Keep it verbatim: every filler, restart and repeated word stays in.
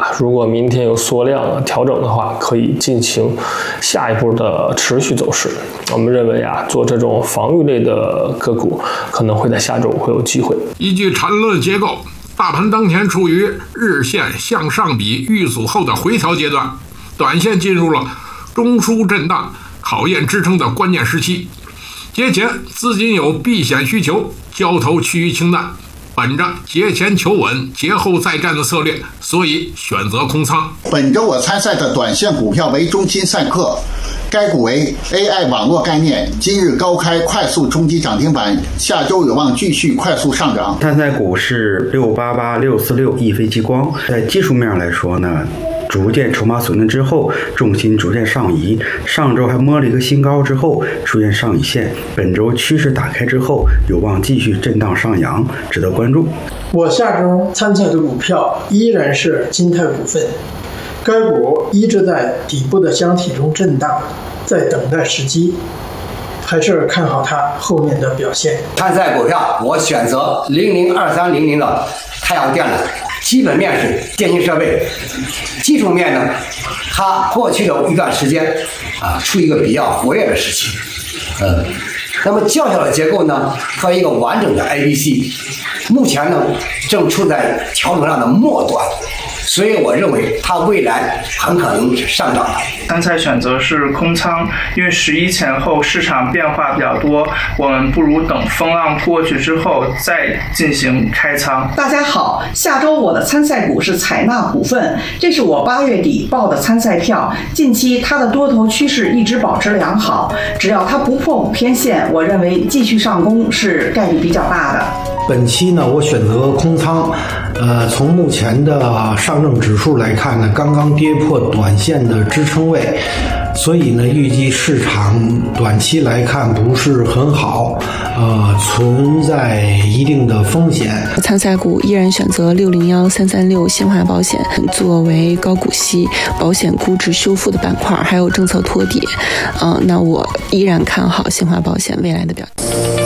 啊，如果明天有缩量调整的话，可以进行下一步的持续走势。我们认为啊，做这种防御类的个股可能会在下周会有机会。 依据缠论结构，大盘当前处于日线向上比遇阻后的回调阶段，短线进入了中枢震荡考验支撑的关键时期。节前资金有避险需求，交投趋于清淡，本着节前求稳节后再战的策略，所以选择空仓。 本周我参赛的短线股票为中芯散客，该股为 A I 网络概念，今日高开快速冲击涨停板，下周有望继续快速上涨。 参赛股是六八八六四六易飞激光。在技术面上来说呢，逐渐筹码损顿之后，重心逐渐上移，上周还摸了一个新高之后出现上影线，本周趋势打开之后有望继续震荡上扬，值得关注。 我下周参赛的股票依然是金泰股份，该股一直在底部的箱体中震荡，在等待时机，还是看好它后面的表现。 参赛股票我选择零零二三零零的太阳电缆，基本面是电信设备，技术面呢，它过去的一段时间啊处于一个比较活跃的时期，嗯，那么较小的结构呢，和一个完整的 A B C， 目前呢正处在调整上的末端，所以我认为它未来很可能是上涨的。 参赛选择是空仓，因为十一前后市场变化比较多，我们不如等风浪过去之后再进行开仓。 大家好，下周我的参赛股是采纳股份，这是我八月底报的参赛票，近期它的多头趋势一直保持良好，只要它不破五天线，我认为继续上攻是概率比较大的。 本期呢，我选择空仓，呃，从目前的上证指数来看呢，刚刚跌破短线的支撑位，所以呢，预计市场短期来看不是很好，呃，存在一定的风险。 参赛股依然选择六零幺三三六新华保险作为高股息、保险估值修复的板块，还有政策托底，嗯、呃，那我依然看好新华保险未来的表现。